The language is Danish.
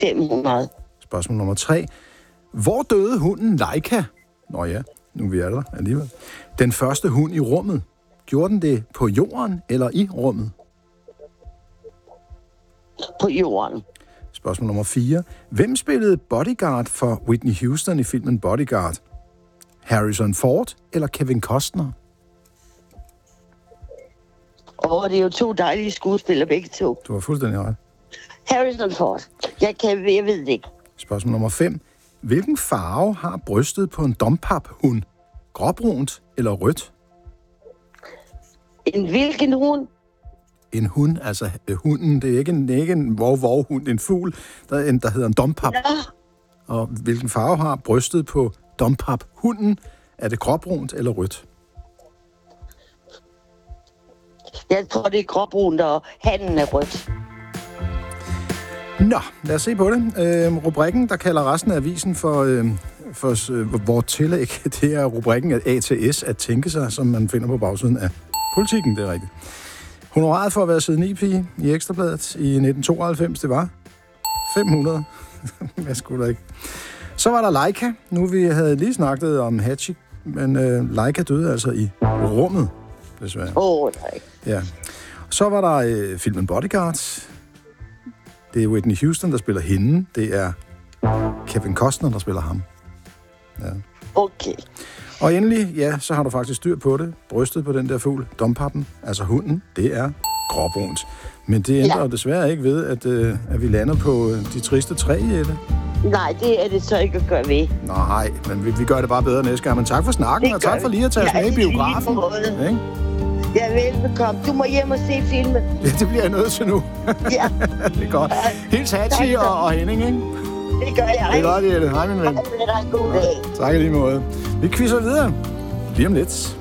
500. Spørgsmål nummer 3. Hvor døde hunden Laika? Nå ja, nu er vi der alligevel. Den første hund i rummet. Gjorde den det på jorden eller i rummet? På jorden. Spørgsmål nummer 4. Hvem spillede Bodyguard for Whitney Houston i filmen Bodyguard? Harrison Ford eller Kevin Costner? Det er jo 2 dejlige skuespillere begge to. Du har fuldstændig ret. Harrison Ford. Jeg ved det ikke. Spørgsmål nummer 5. Hvilken farve har brystet på en dompap-hund? Gråbrunt eller rødt? En hvilken hund? En hund, altså hunden, det er ikke en vov-hund, en fugl, der hedder en dompap. Ja. Og hvilken farve har brystet på dompap-hunden? Er det gråbrunt eller rødt? Jeg tror, det er gråbrunt, og hannen er rødt. Nå, lad os se på det. Rubrikken, der kalder resten af avisen for vores tillæg, det er rubrikken af ATS, at tænke sig, som man finder på bagsiden af Politikken, det er rigtigt. Honoraret for at være side-9-pige i Ekstrabladet i 1992, det var 500. Hvad skulle der ikke? Så var der Laika. Nu vi havde lige snakket om Hatchie, men Laika døde altså i rummet, desværre. Nej. Ja. Så var der filmen Bodyguard. Det er Whitney Houston, der spiller hende. Det er Kevin Costner, der spiller ham. Ja. Okay. Og endelig, ja, så har du faktisk styr på det. Brystet på den der fugl, dompappen, altså hunden, det er gråbrunt. Men det ændrer desværre ikke ved, at vi lander på de triste 3, Jette. Nej, det er det så ikke at gøre ved. Nej, men vi gør det bare bedre næste gang. Men tak for snakken, og tak for lige at tage os med i biografen. Ja, velbekomme. Du må hjem og se filmen. Ja, det bliver jeg nødt til nu. Ja. Det er godt. Hils Hatchie og Henning, ikke? Det gør jeg. Det er godt, Jette. Hej, min ven. God dag. Tak i lige måde. Vi quizzer videre lige om lidt.